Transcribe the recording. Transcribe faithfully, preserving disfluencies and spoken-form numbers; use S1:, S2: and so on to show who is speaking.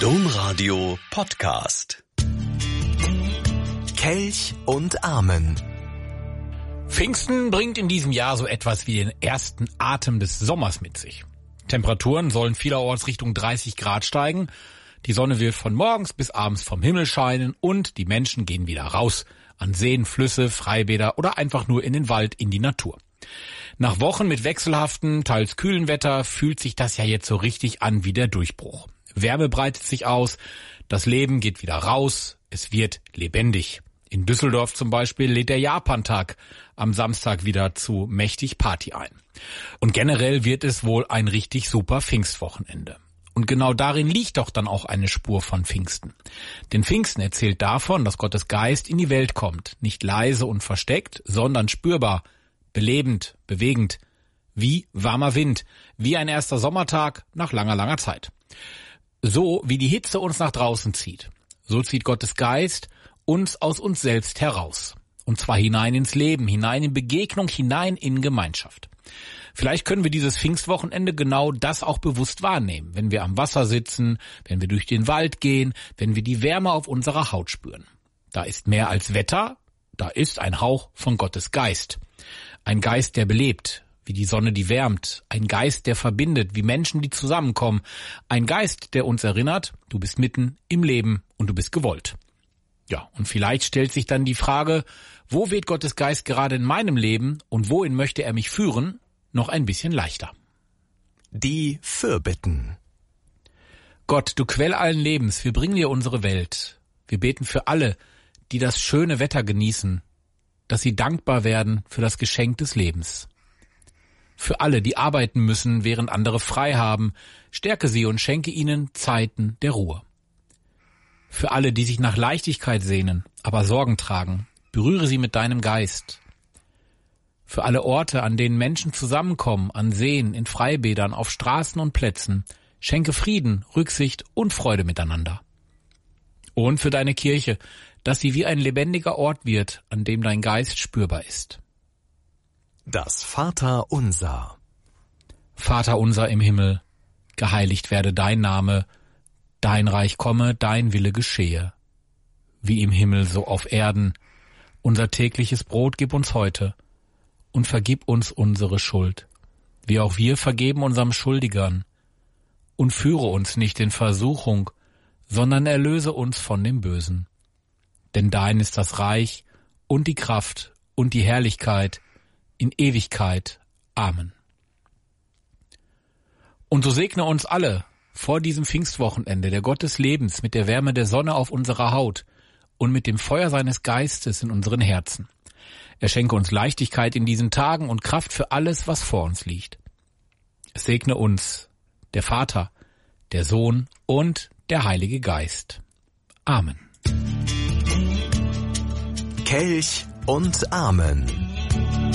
S1: Domradio Podcast. Kelch und Amen.
S2: Pfingsten bringt in diesem Jahr so etwas wie den ersten Atem des Sommers mit sich. Temperaturen sollen vielerorts Richtung dreißig Grad steigen. Die Sonne will von morgens bis abends vom Himmel scheinen und die Menschen gehen wieder raus an Seen, Flüsse, Freibäder oder einfach nur in den Wald, in die Natur. Nach Wochen mit wechselhaftem, teils kühlen Wetter fühlt sich das ja jetzt so richtig an wie der Durchbruch. Wärme breitet sich aus, das Leben geht wieder raus, es wird lebendig. In Düsseldorf zum Beispiel lädt der Japantag am Samstag wieder zu mächtig Party ein. Und generell wird es wohl ein richtig super Pfingstwochenende. Und genau darin liegt doch dann auch eine Spur von Pfingsten. Denn Pfingsten erzählt davon, dass Gottes Geist in die Welt kommt, nicht leise und versteckt, sondern spürbar, belebend, bewegend, wie warmer Wind, wie ein erster Sommertag nach langer, langer Zeit. So wie die Hitze uns nach draußen zieht, so zieht Gottes Geist uns aus uns selbst heraus. Und zwar hinein ins Leben, hinein in Begegnung, hinein in Gemeinschaft. Vielleicht können wir dieses Pfingstwochenende genau das auch bewusst wahrnehmen, wenn wir am Wasser sitzen, wenn wir durch den Wald gehen, wenn wir die Wärme auf unserer Haut spüren. Da ist mehr als Wetter, da ist ein Hauch von Gottes Geist. Ein Geist, der belebt, wie die Sonne, die wärmt. Ein Geist, der verbindet, wie Menschen, die zusammenkommen. Ein Geist, der uns erinnert, du bist mitten im Leben und du bist gewollt. Ja, und vielleicht stellt sich dann die Frage, wo weht Gottes Geist gerade in meinem Leben und wohin möchte er mich führen, noch ein bisschen leichter.
S1: Die Fürbitten.
S2: Gott, du Quell allen Lebens, wir bringen dir unsere Welt. Wir beten für alle, die das schöne Wetter genießen, dass sie dankbar werden für das Geschenk des Lebens. Für alle, die arbeiten müssen, während andere frei haben, stärke sie und schenke ihnen Zeiten der Ruhe. Für alle, die sich nach Leichtigkeit sehnen, aber Sorgen tragen, berühre sie mit deinem Geist. Für alle Orte, an denen Menschen zusammenkommen, an Seen, in Freibädern, auf Straßen und Plätzen, schenke Frieden, Rücksicht und Freude miteinander. Und für deine Kirche, dass sie wie ein lebendiger Ort wird, an dem dein Geist spürbar ist.
S1: Das Vaterunser.
S2: Vater unser im Himmel, geheiligt werde dein Name, dein Reich komme, dein Wille geschehe. Wie im Himmel, so auf Erden. Unser tägliches Brot gib uns heute und vergib uns unsere Schuld, wie auch wir vergeben unserem Schuldigern. Und führe uns nicht in Versuchung, sondern erlöse uns von dem Bösen. Denn dein ist das Reich und die Kraft und die Herrlichkeit in Ewigkeit. Amen. Und so segne uns alle vor diesem Pfingstwochenende, der Gott des Lebens, mit der Wärme der Sonne auf unserer Haut und mit dem Feuer seines Geistes in unseren Herzen. Er schenke uns Leichtigkeit in diesen Tagen und Kraft für alles, was vor uns liegt. Es segne uns der Vater, der Sohn und der Heilige Geist. Amen.
S1: Kelch und Amen.